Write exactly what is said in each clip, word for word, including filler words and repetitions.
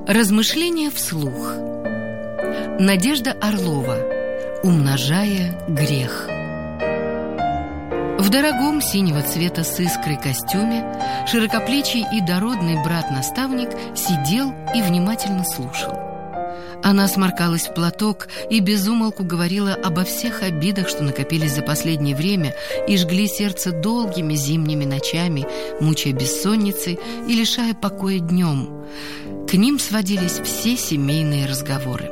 Размышления вслух. Надежда Орлова. Умножая грех. В дорогом синего цвета с искрой костюме широкоплечий и дородный брат-наставник сидел и внимательно слушал. Она сморкалась в платок и без умолку говорила обо всех обидах, что накопились за последнее время и жгли сердце долгими зимними ночами, мучая бессонницей и лишая покоя днем. К ним сводились все семейные разговоры.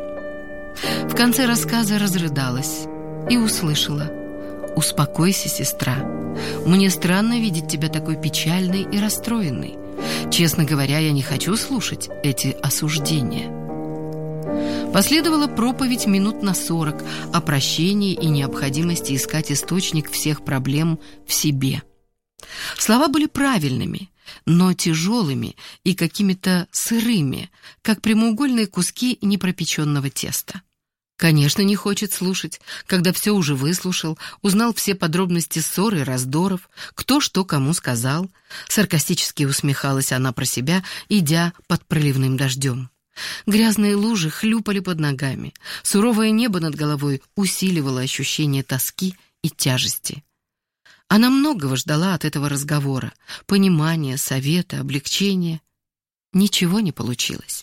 В конце рассказа разрыдалась и услышала: «Успокойся, сестра. Мне странно видеть тебя такой печальной и расстроенной. Честно говоря, я не хочу слушать эти осуждения». Последовала проповедь минут на сорок о прощении и необходимости искать источник всех проблем в себе. Слова были правильными, но тяжелыми и какими-то сырыми, как прямоугольные куски непропеченного теста. Конечно, не хочет слушать, когда все уже выслушал, узнал все подробности ссор и раздоров, кто что кому сказал. Саркастически усмехалась она про себя, идя под проливным дождем. Грязные лужи хлюпали под ногами, суровое небо над головой усиливало ощущение тоски и тяжести. Она многого ждала от этого разговора: понимания, совета, облегчения. Ничего не получилось.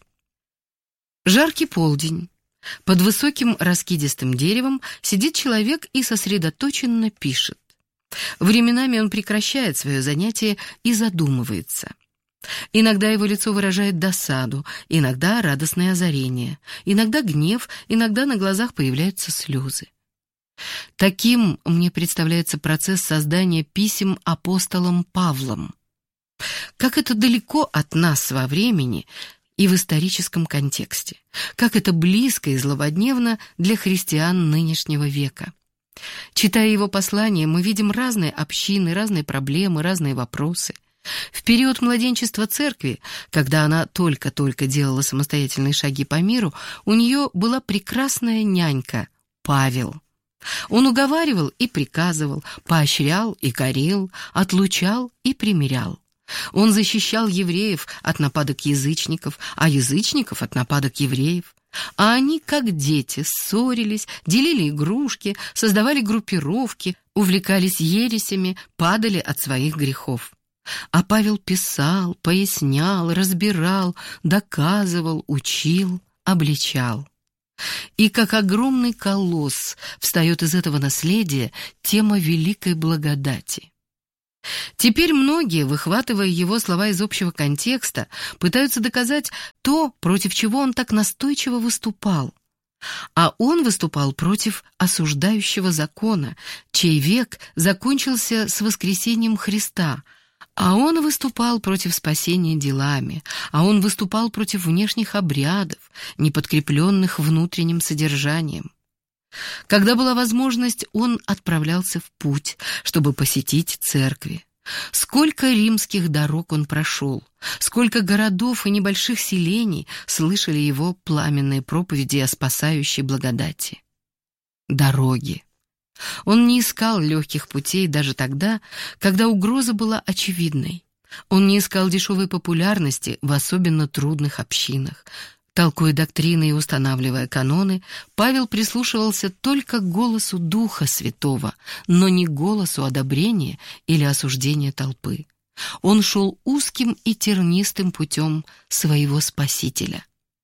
Жаркий полдень. Под высоким раскидистым деревом сидит человек и сосредоточенно пишет. Временами он прекращает свое занятие и задумывается. Иногда его лицо выражает досаду, иногда радостное озарение, иногда гнев, иногда на глазах появляются слезы. Таким мне представляется процесс создания писем апостолом Павлом. Как это далеко от нас во времени и в историческом контексте, как это близко и злободневно для христиан нынешнего века. Читая его послания, мы видим разные общины, разные проблемы, разные вопросы. В период младенчества церкви, когда она только-только делала самостоятельные шаги по миру, у нее была прекрасная нянька Павел. Он уговаривал и приказывал, поощрял и корил, отлучал и примирял. Он защищал евреев от нападок язычников, а язычников от нападок евреев. А они, как дети, ссорились, делили игрушки, создавали группировки, увлекались ересями, падали от своих грехов. А Павел писал, пояснял, разбирал, доказывал, учил, обличал. И как огромный колосс встает из этого наследия тема великой благодати. Теперь многие, выхватывая его слова из общего контекста, пытаются доказать то, против чего он так настойчиво выступал. А он выступал против осуждающего закона, чей век закончился с воскресением Христа. А он выступал против спасения делами, а он выступал против внешних обрядов, не подкрепленных внутренним содержанием. Когда была возможность, он отправлялся в путь, чтобы посетить церкви. Сколько римских дорог он прошел, сколько городов и небольших селений слышали его пламенные проповеди о спасающей благодати. Дороги. Он не искал легких путей даже тогда, когда угроза была очевидной. Он не искал дешевой популярности в особенно трудных общинах. Толкуя доктрины и устанавливая каноны, Павел прислушивался только к голосу Духа Святого, но не к голосу одобрения или осуждения толпы. Он шел узким и тернистым путем своего Спасителя.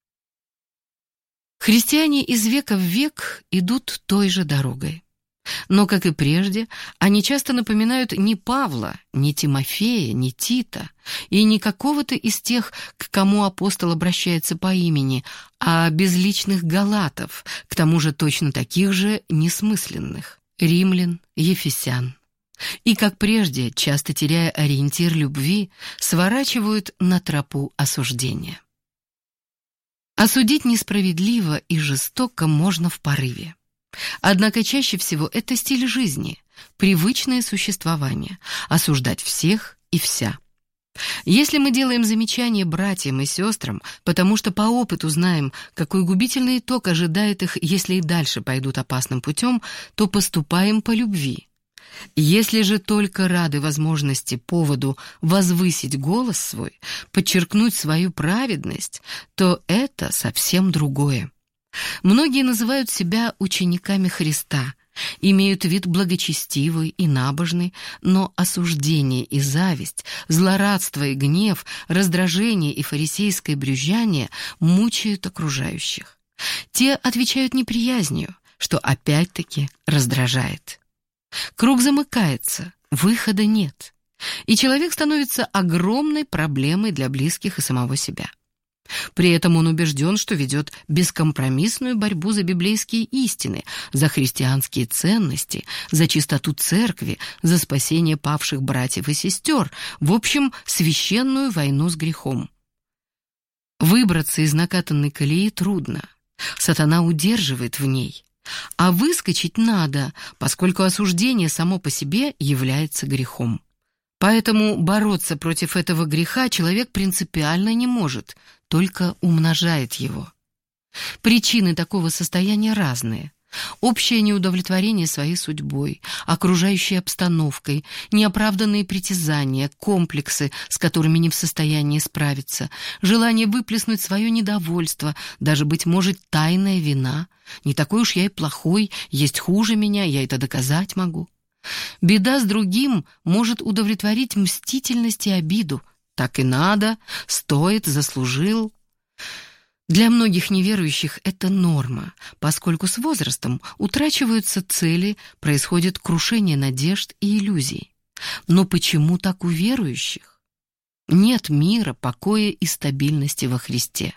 Христиане из века в век идут той же дорогой. Но, как и прежде, они часто напоминают не Павла, не Тимофея, не Тита и не какого-то из тех, к кому апостол обращается по имени, а безличных галатов, к тому же точно таких же несмысленных, римлян, ефесян. И, как прежде, часто теряя ориентир любви, сворачивают на тропу осуждения. Осудить несправедливо и жестоко можно в порыве. Однако чаще всего это стиль жизни, привычное существование, осуждать всех и вся. Если мы делаем замечания братьям и сестрам, потому что по опыту знаем, какой губительный итог ожидает их, если и дальше пойдут опасным путем, то поступаем по любви. Если же только рады возможности, поводу возвысить голос свой, подчеркнуть свою праведность, то это совсем другое. Многие называют себя учениками Христа, имеют вид благочестивый и набожный, но осуждение и зависть, злорадство и гнев, раздражение и фарисейское брюзжание мучают окружающих. Те отвечают неприязнью, что опять-таки раздражает. Круг замыкается, выхода нет, и человек становится огромной проблемой для близких и самого себя. При этом он убежден, что ведет бескомпромиссную борьбу за библейские истины, за христианские ценности, за чистоту церкви, за спасение павших братьев и сестер, в общем, священную войну с грехом. Выбраться из накатанной колеи трудно, сатана удерживает в ней, а выскочить надо, поскольку осуждение само по себе является грехом. Поэтому бороться против этого греха человек принципиально не может, только умножает его. Причины такого состояния разные. Общее неудовлетворение своей судьбой, окружающей обстановкой, неоправданные притязания, комплексы, с которыми не в состоянии справиться, желание выплеснуть свое недовольство, даже, быть может, тайная вина. Не такой уж я и плохой, есть хуже меня, я это доказать могу. Беда с другим может удовлетворить мстительность и обиду. Так и надо, стоит, заслужил. Для многих неверующих это норма, поскольку с возрастом утрачиваются цели, происходит крушение надежд и иллюзий. Но почему так у верующих? Нет мира, покоя и стабильности во Христе.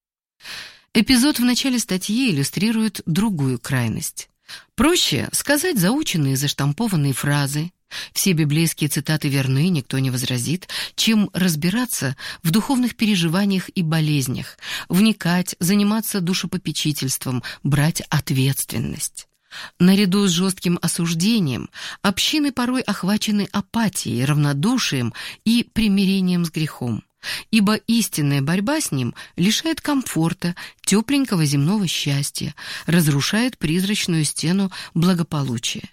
Эпизод в начале статьи иллюстрирует другую крайность. Проще сказать заученные заштампованные фразы, все библейские цитаты верны, никто не возразит, чем разбираться в духовных переживаниях и болезнях, вникать, заниматься душепопечительством, брать ответственность. Наряду с жестким осуждением общины порой охвачены апатией, равнодушием и примирением с грехом. Ибо истинная борьба с ним лишает комфорта, тепленького земного счастья, разрушает призрачную стену благополучия.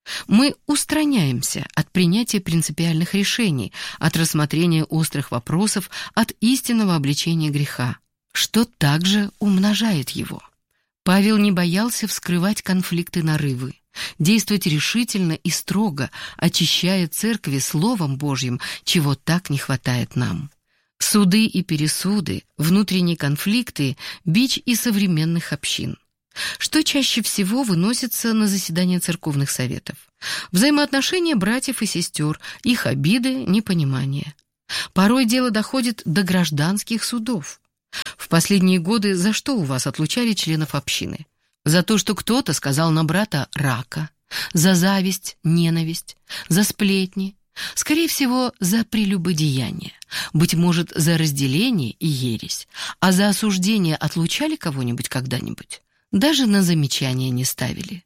Мы устраняемся от принятия принципиальных решений, от рассмотрения острых вопросов, от истинного обличения греха, что также умножает его. Павел не боялся вскрывать конфликты, нарывы, действовать решительно и строго, очищая церкви Словом Божьим, чего так не хватает нам. Суды и пересуды, внутренние конфликты – бич и современных общин. Что чаще всего выносится на заседания церковных советов? Взаимоотношения братьев и сестер, их обиды, непонимания. Порой дело доходит до гражданских судов. В последние годы за что у вас отлучали членов общины? За то, что кто-то сказал на брата «рака», за зависть, ненависть, за сплетни. Скорее всего, за прелюбодеяние, быть может, за разделение и ересь, а за осуждение отлучали кого-нибудь когда-нибудь? Даже на замечания не ставили.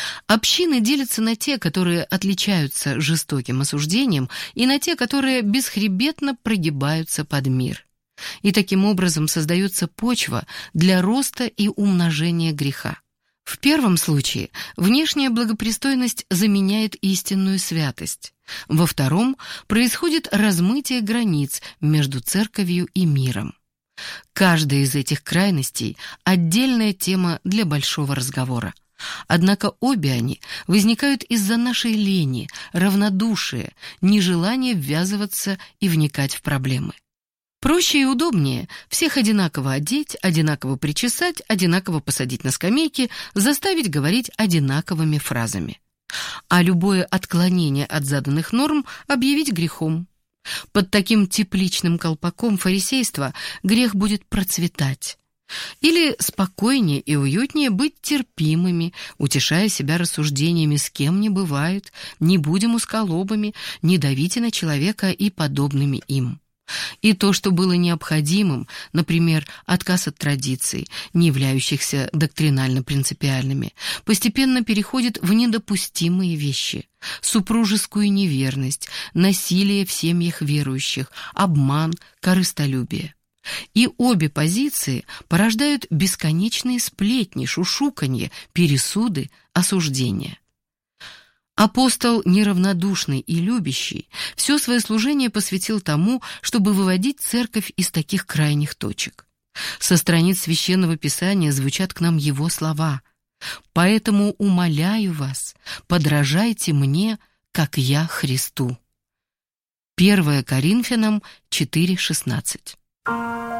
Общины делятся на те, которые отличаются жестоким осуждением, и на те, которые бесхребетно прогибаются под мир. И таким образом создается почва для роста и умножения греха. В первом случае внешняя благопристойность заменяет истинную святость. Во втором происходит размытие границ между церковью и миром. Каждая из этих крайностей – отдельная тема для большого разговора. Однако обе они возникают из-за нашей лени, равнодушия, нежелания ввязываться и вникать в проблемы. Проще и удобнее всех одинаково одеть, одинаково причесать, одинаково посадить на скамейки, заставить говорить одинаковыми фразами. А любое отклонение от заданных норм объявить грехом. Под таким тепличным колпаком фарисейства грех будет процветать. Или спокойнее и уютнее быть терпимыми, утешая себя рассуждениями «с кем не бывает», «не будем усколобами», «не давите на человека» и подобными им. И то, что было необходимым, например, отказ от традиций, не являющихся доктринально-принципиальными, постепенно переходит в недопустимые вещи: супружескую неверность, насилие в семьях верующих, обман, корыстолюбие. И обе позиции порождают бесконечные сплетни, шушуканье, пересуды, осуждения. Апостол, неравнодушный и любящий, все свое служение посвятил тому, чтобы выводить церковь из таких крайних точек. Со страниц Священного Писания звучат к нам его слова: «Поэтому умоляю вас, подражайте мне, как я Христу». первое Коринфянам четыре шестнадцать.